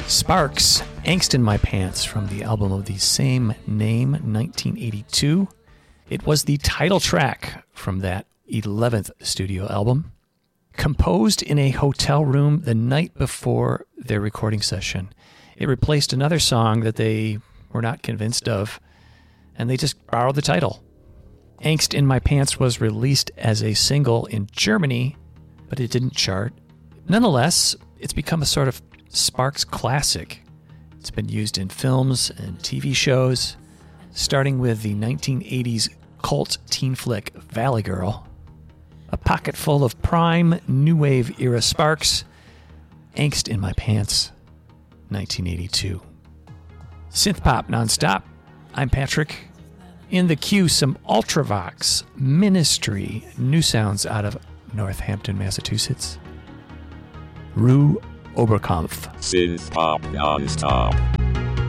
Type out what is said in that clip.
Sparks, Angst in My Pants, from the album of the same name, 1982. It was the title track from that 11th studio album. Composed in a hotel room the night before their recording session, it replaced another song that they were not convinced of, and they just borrowed the title. Angst in My Pants was released as a single in Germany, but it didn't chart. Nonetheless, it's become a sort of Sparks classic. It's been used in films and TV shows, starting with the 1980s cult teen flick Valley Girl. A pocket full of prime new wave era Sparks. Angst in My Pants, 1982. Synth pop nonstop. I'm Patrick. In the queue, some Ultravox, Ministry, new sounds out of Northampton, Massachusetts. Rue Oberkampf. Synth pop non-stop.